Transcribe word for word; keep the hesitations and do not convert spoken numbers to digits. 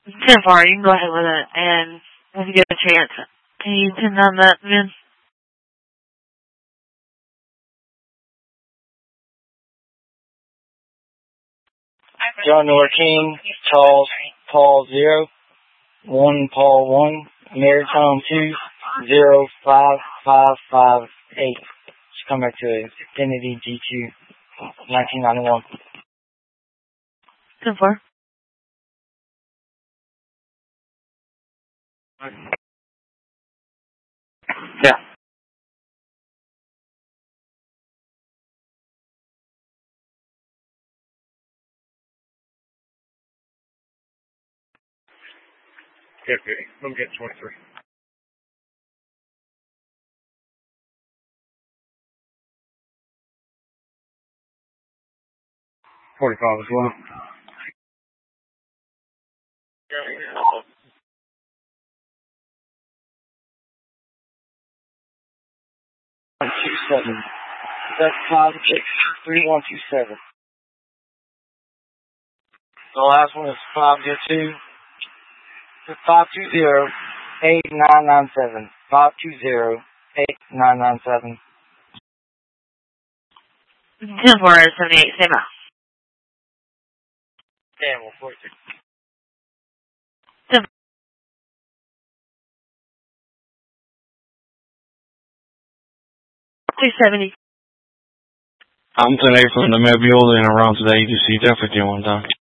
ten four, you can go ahead with it, and if you get a chance, can you pin on that, Vin? John Nor King, Charles Paul zero, one Paul one, Maritime two, zero five five five eight. Just come back to Infinity G two, nineteen ninety-one. ten four. Yeah. Yeah, okay. Let me get twenty-three. forty-five as well. one two seven. That's five six three one two seven. The last one is five zero two. five two zero eight nine nine seven. five two zero eight nine nine seven. ten four seventy-eight, same out. Damn, well, forty-six. two seventy. I'm today from the Mobile and around today. You can see that fifty-one time.